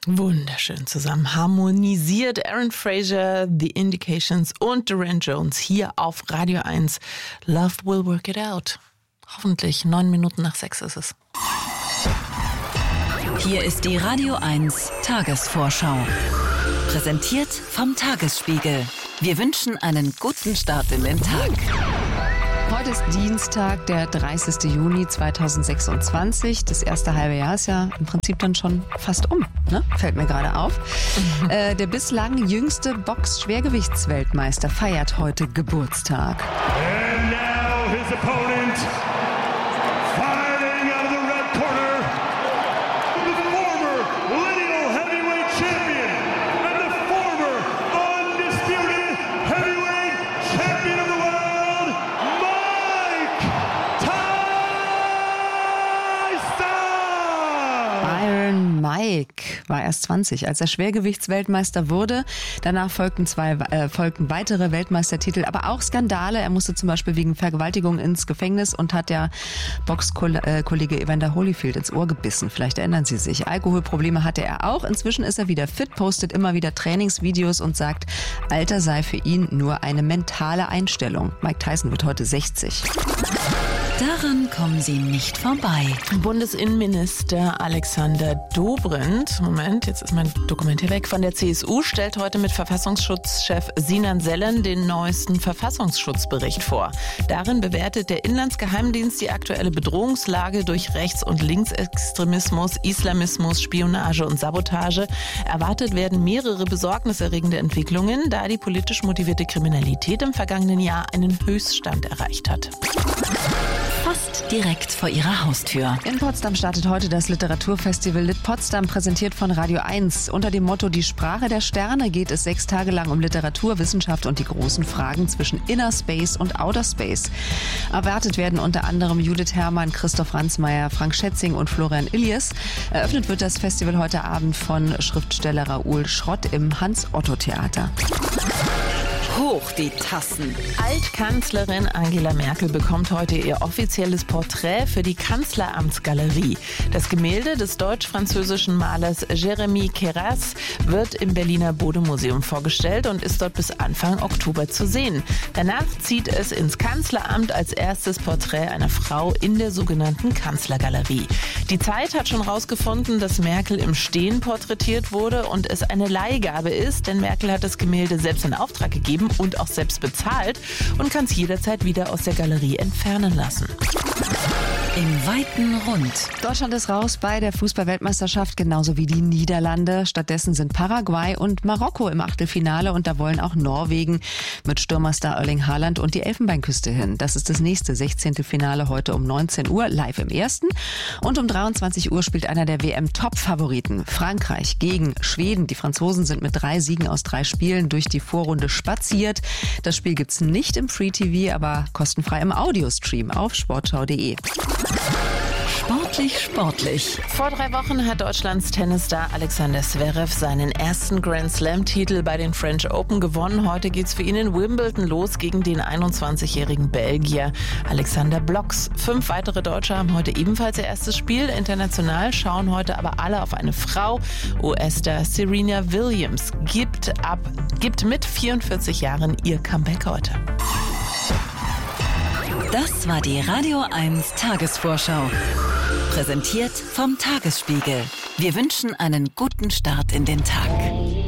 Wunderschön zusammen harmonisiert Aaron Fraser, The Indications und Duran Jones hier auf Radio 1. Love will work it out. Hoffentlich 9 Minuten nach 6 ist es. Hier ist die Radio 1 Tagesvorschau. Präsentiert vom Tagesspiegel. Wir wünschen einen guten Start in den Tag. Heute ist Dienstag, der 30. Juni 2026. Das erste halbe Jahr ist ja im Prinzip dann schon fast um, ne? Fällt mir gerade auf. Der bislang jüngste Box-Schwergewichtsweltmeister feiert heute Geburtstag. And now his opponent, fighting out of the red corner, the former lineal heavyweight champion and the former undisputed heavyweight champion of the world, Mike Tyson! Iron Mike war erst 20, als er Schwergewichtsweltmeister wurde. Danach folgten weitere Weltmeistertitel, aber auch Skandale. Er musste zum Beispiel wegen Vergewaltigung ins Gefängnis und hat der Boxkollege Evander Holyfield ins Ohr gebissen. Vielleicht erinnern Sie sich. Alkoholprobleme hatte er auch. Inzwischen ist er wieder fit, postet immer wieder Trainingsvideos und sagt, Alter sei für ihn nur eine mentale Einstellung. Mike Tyson wird heute 60. Daran kommen Sie nicht vorbei. Bundesinnenminister Alexander Dobrindt, Moment, jetzt ist mein Dokument hier weg, von der CSU stellt heute mit Verfassungsschutzchef Sinan Sellen den neuesten Verfassungsschutzbericht vor. Darin bewertet der Inlandsgeheimdienst die aktuelle Bedrohungslage durch Rechts- und Linksextremismus, Islamismus, Spionage und Sabotage. Erwartet werden mehrere besorgniserregende Entwicklungen, da die politisch motivierte Kriminalität im vergangenen Jahr einen Höchststand erreicht hat. Fast direkt vor Ihrer Haustür. In Potsdam startet heute das Literaturfestival Lit Potsdam, präsentiert von Radio 1. Unter dem Motto Die Sprache der Sterne geht es 6 Tage lang um Literatur, Wissenschaft und die großen Fragen zwischen Inner Space und Outer Space. Erwartet werden unter anderem Judith Herrmann, Christoph Ransmayr, Frank Schätzing und Florian Illies. Eröffnet wird das Festival heute Abend von Schriftsteller Raoul Schrott im Hans-Otto-Theater. Hoch die Tassen. Altkanzlerin Angela Merkel bekommt heute ihr offizielles Porträt für die Kanzleramtsgalerie. Das Gemälde des deutsch-französischen Malers Jérémy Queyras wird im Berliner Bode-Museum vorgestellt und ist dort bis Anfang Oktober zu sehen. Danach zieht es ins Kanzleramt als erstes Porträt einer Frau in der sogenannten Kanzlergalerie. Die Zeit hat schon herausgefunden, dass Merkel im Stehen porträtiert wurde und es eine Leihgabe ist, denn Merkel hat das Gemälde selbst in Auftrag gegeben und auch selbst bezahlt und kann es jederzeit wieder aus der Galerie entfernen lassen. Im weiten Rund. Deutschland ist raus bei der Fußball-Weltmeisterschaft, genauso wie die Niederlande. Stattdessen sind Paraguay und Marokko im Achtelfinale und da wollen auch Norwegen mit Stürmerstar Erling Haaland und die Elfenbeinküste hin. Das ist das nächste 16. Finale heute um 19 Uhr, live im ersten. Und um 23 Uhr spielt einer der WM-Top-Favoriten, Frankreich gegen Schweden. Die Franzosen sind mit 3 Siegen aus 3 Spielen durch die Vorrunde spaziert. Das Spiel gibt's nicht im Free-TV, aber kostenfrei im Audiostream auf sportschau.de. Sportlich. Vor 3 Wochen hat Deutschlands Tennisstar Alexander Zverev seinen ersten Grand Slam-Titel bei den French Open gewonnen. Heute geht's für ihn in Wimbledon los gegen den 21-jährigen Belgier Alexander Blocks. 5 weitere Deutsche haben heute ebenfalls ihr erstes Spiel. International schauen heute aber alle auf eine Frau. US-Star Serena Williams gibt mit 44 Jahren ihr Comeback heute. Das war die Radio 1 Tagesvorschau. Präsentiert vom Tagesspiegel. Wir wünschen einen guten Start in den Tag.